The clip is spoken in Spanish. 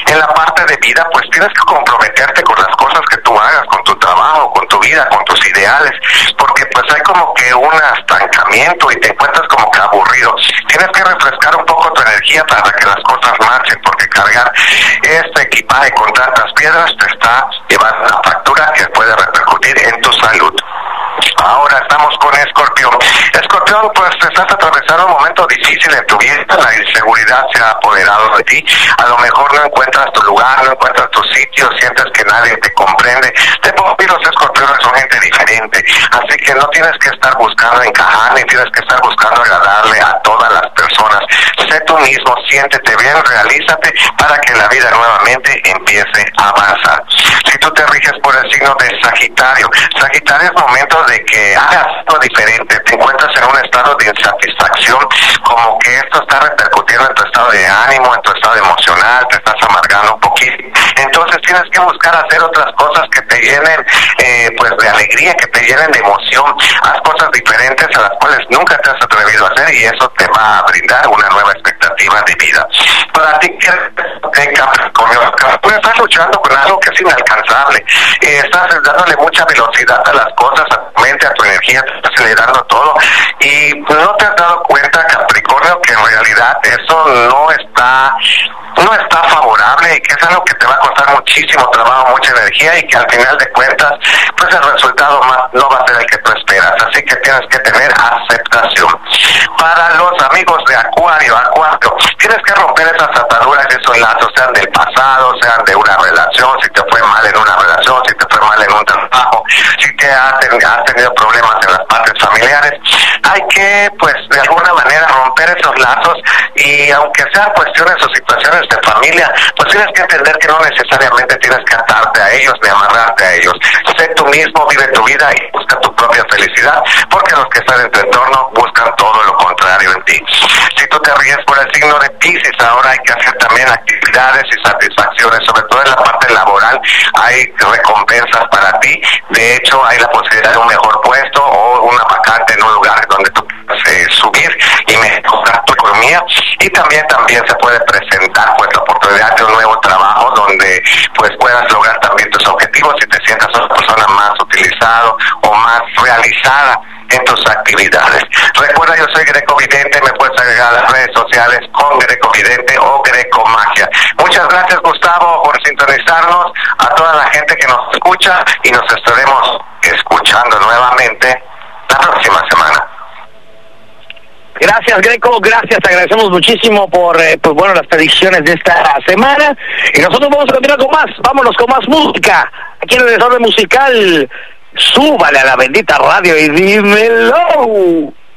En la parte de vida, pues tienes que comprometerte con las cosas que tú hagas, con tu trabajo, con tu vida, con tus ideales, porque pues hay como que un estancamiento y te encuentras como que aburrido. Tienes que refrescar un poco tu energía para que las cosas marchen, porque cargar este equipaje con tantas piedras te está llevando una factura que puede repercutir en tu salud. Ahora estamos con Escorpión. Escorpión, pues estás atravesando un momento difícil en tu vida, la inseguridad se ha apoderado de ti, a lo mejor no encuentras tu lugar, no encuentras tu sitio, sientes que nadie te comprende. De por sí los escorpiones son gente diferente, así que no tienes que estar buscando encajar, ni tienes que estar buscando agradarle a todas las personas. Sé tú mismo, siéntete bien, realízate para que la vida nuevamente empiece a avanzar. Si tú te riges por el signo de Sagitario, Sagitario es momento de que hagas algo diferente, te encuentras en un estado de insatisfacción, como que esto está repercutiendo en tu estado de ánimo, en tu estado emocional, te estás amargando un poquito. Entonces tienes que buscar hacer otras cosas que te llenen pues de alegría, que te llenen de emoción. Haz cosas diferentes a las cuales nunca te has atrevido a hacer y eso te va a brindar una nueva expectativa de vida. Para ti, Capricornio, estás luchando con algo que es inalcanzable, estás dándole mucha velocidad a las cosas, a tu mente, a tu energía, te estás acelerando todo y no te has dado cuenta, Capricornio, que en realidad eso no está favorable y que es algo que te va a costar muchísimo trabajo, mucha energía y que al final de cuentas pues el resultado no va a ser el que tú esperas, así que tienes que tener aceptación. Para los amigos de Acuario, tienes que romper esas ataduras, esos lazos, sean del pasado, sean de una relación, si te fue mal en una relación, si te fue mal en un trabajo, si te has tenido problemas en las partes familiares, hay que pues de alguna manera romper esos lazos y aunque sean cuestiones o situaciones de familia, pues tienes que entender que no necesariamente tienes que atarte a ellos ni amarrarte a ellos. Sé tú mismo, vive tu vida y busca tu propia felicidad, porque los que están en tu entorno buscan todo lo contrario en ti. Si tú te ríes por el signo de Piscis, ahora hay que hacer también actividades y satisfacciones, sobre todo en la parte laboral hay recompensas para ti. De hecho, hay la posibilidad de un mejor puesto o una vacante en un lugar donde tú puedes subir y mejorar tu economía, y también se puede presentar pues la oportunidad de un nuevo trabajo donde pues puedas lograr también tus objetivos y te sientas una persona más utilizado o más realizada en tus actividades. Recuerda, yo soy Greco Vidente, me puedes agregar a las redes sociales con Greco Vidente o Greco Magia. Muchas gracias, Gustavo, por sintonizarnos, a toda la gente que nos escucha y nos estaremos escuchando nuevamente la próxima semana. Gracias, Greco, gracias, te agradecemos muchísimo por las predicciones de esta semana y nosotros vamos a continuar con más, vámonos con más música, aquí en el Desorden Musical. Súbale a la bendita radio y dímelo.